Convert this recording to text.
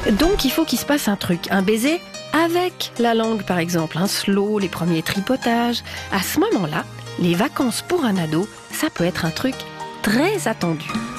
Donc il faut qu'il se passe un truc, un baiser avec la langue par exemple, un slow, les premiers tripotages. À ce moment-là, les vacances pour un ado, ça peut être un truc très attendu.